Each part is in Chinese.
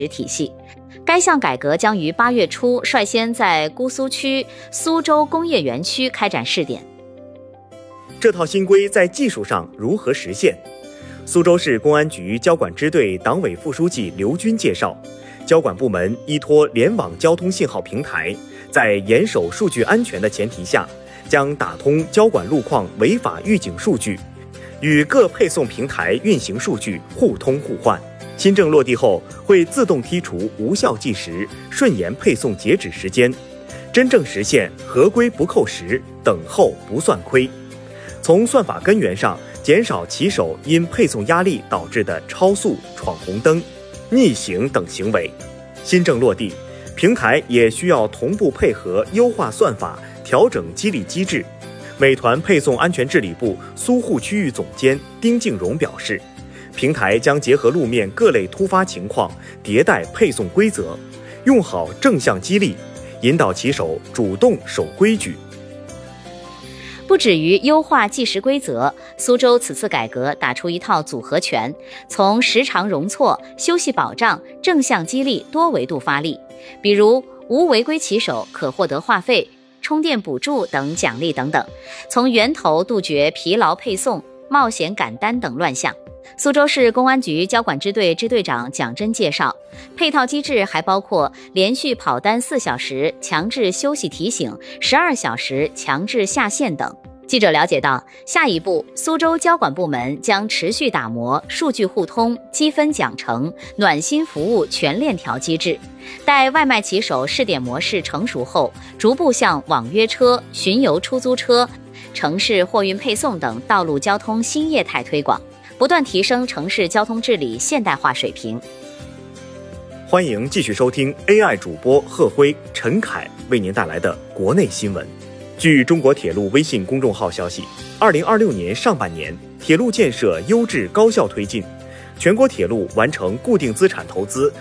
体系。该项改革将于8月初率先在姑苏区苏州工业园区开展试点。 这套新规在技术上如何实现？苏州市公安局交管支队党委副书记刘军介绍，交管部门依托联网交通信号平台，在严守数据安全的前提下，将打通交管路况违法预警数据，与各配送平台运行数据互通互换。新政落地后，会自动剔除无效计时、顺延配送截止时间，真正实现合规不扣时、等候不算亏。从算法根源上减少骑手因配送压力导致的超速、闯红灯、逆行等行为。新政落地，平台也需要同步配合优化算法，调整激励机制。美团配送安全治理部苏沪区域总监丁敬荣表示，平台将结合路面各类突发情况，迭代配送规则，用好正向激励，引导骑手主动守规矩。 不止于优化计时规则，苏州此次改革打出一套组合拳，从时长容错、休息保障、正向激励多维度发力，比如无违规骑手可获得话费、充电补助等奖励等等，从源头杜绝疲劳配送、冒险赶单等乱象。苏州市公安局交管支队支队长蒋真介绍，配套机制还包括连续跑单4小时强制休息提醒、12小时强制下线等。记者了解到，下一步苏州交管部门将持续打磨数据互通、积分奖惩、暖心服务全链条机制，待外卖骑手试点模式成熟后，逐步向网约车、巡游出租车、城市货运配送等道路交通新业态推广，不断提升城市交通治理现代化水平。 欢迎继续收听 AI 主播贺辉、陈凯为您带来的国内新闻。据中国铁路微信公众号消息，2026年上半年，铁路建设优质高效推进，全国铁路完成固定资产投资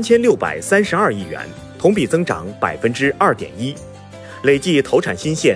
3632亿元，同比增长2.1%，累计投产新线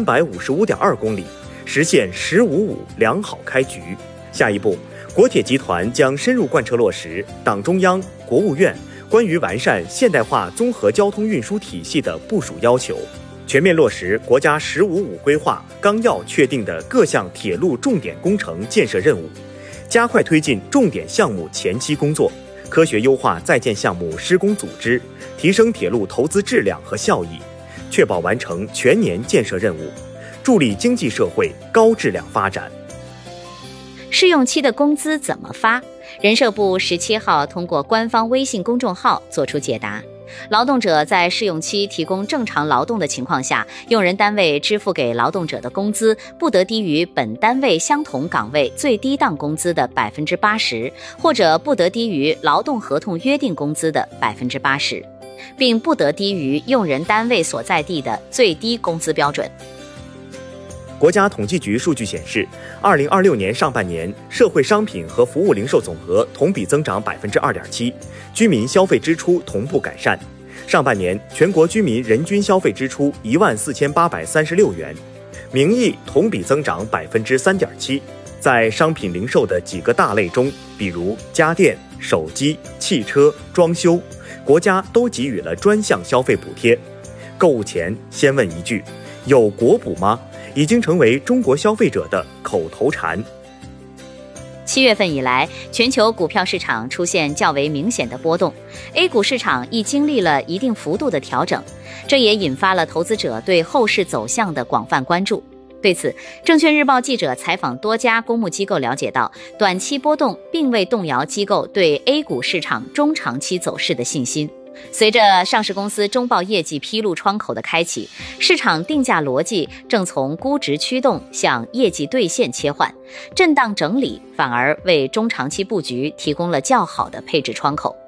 355.2公里，实现15-5良好开局。下一步，国铁集团将深入贯彻落实党中央、国务院关于完善现代化综合交通运输体系的部署要求，全面落实国家15-5规划纲要确定的各项铁路重点工程建设任务，加快推进重点项目前期工作，科学优化在建项目施工组织，提升铁路投资质量和效益，确保完成全年建设任务，助力经济社会高质量发展。 试用期的工资怎么发？人社部17号通过官方微信公众号作出解答。劳动者在试用期提供正常劳动的情况下，用人单位支付给劳动者的工资不得低于本单位相同岗位最低档工资的80%，或者不得低于劳动合同约定工资的80%，并不得低于用人单位所在地的最低工资标准。 国家统计局数据显示，2026年上半年社会商品和服务零售总额同比增长2.7%，居民消费支出同步改善。上半年全国居民人均消费支出14836元，名义同比增长3.7%。在商品零售的几个大类中，比如家电、手机、汽车、装修，国家都给予了专项消费补贴。购物前先问一句：有国补吗？已经成为中国消费者的口头禅。 7月份以来，全球股票市场出现较为明显的波动， A 股市场亦经历了一定幅度的调整，这也引发了投资者对后市走向的广泛关注。对此，证券日报记者采访多家公募机构了解到，短期波动并未动摇机构对 A 股市场中长期走势的信心。随着上市公司中报业绩披露窗口的开启，市场定价逻辑正从估值驱动向业绩兑现切换，震荡整理反而为中长期布局提供了较好的配置窗口。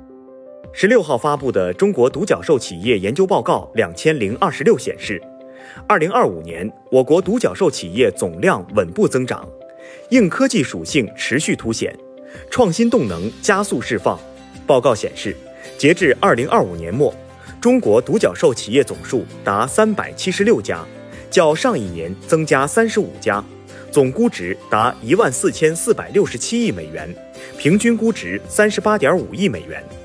16号发布的中国独角兽企业研究报告2026显示，2025年我国独角兽企业总量稳步增长，硬科技属性持续凸显，创新动能加速释放。报告显示，截至2025年末，中国独角兽企业总数达376家，较上一年增加35家，总估值达14467亿美元，平均估值38.5亿美元。